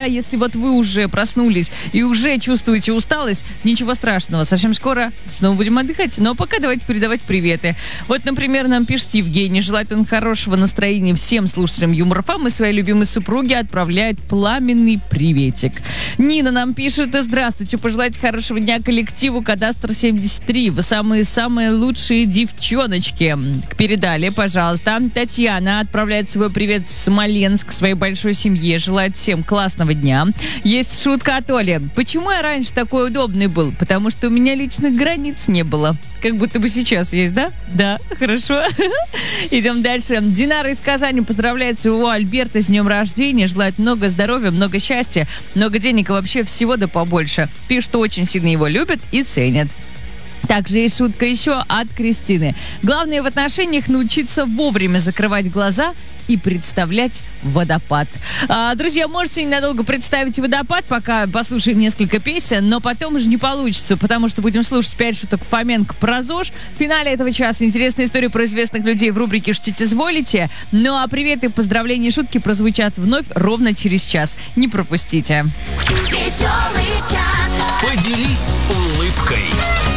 если вот вы уже проснулись и уже чувствуете усталость, ничего страшного, совсем скоро снова будем отдыхать. Но пока давайте передавать приветы. Вот, например, нам пишет Евгений, желает он хорошего настроения всем слушателям Юмор ФМ и своей любимой супруге отправляет пламенный приветик. Нина нам пишет: здравствуйте, пожелайте хорошего дня коллективу Кадастр 73. Вы самые лучшие девчоночки. Передали, пожалуйста. Татьяна отправляет свой привет в Смоленск своей большой семье. Желает всем классного дня. Есть шутка от Оли. Почему я раньше такой удобный был? Потому что у меня личных границ не было. Как будто бы сейчас есть, да? Да, хорошо. Идем дальше. Динара из Казани поздравляет своего Альберта с днем рождения. Желает много здоровья, много счастья, много денег и вообще всего да побольше. Пишет, что очень сильно его любят и ценят. Также есть шутка еще от Кристины. Главное в отношениях научиться вовремя закрывать глаза и представлять водопад. Друзья, можете ненадолго представить водопад, пока послушаем несколько песен, но потом уже не получится, потому что будем слушать 5 шуток Фоменко про ЗОЖ. В финале этого часа интересная история про известных людей в рубрике «Шутите, изволите». Ну а привет и поздравления и шутки прозвучат вновь ровно через час. Не пропустите. Веселый чат. Поделись улыбкой.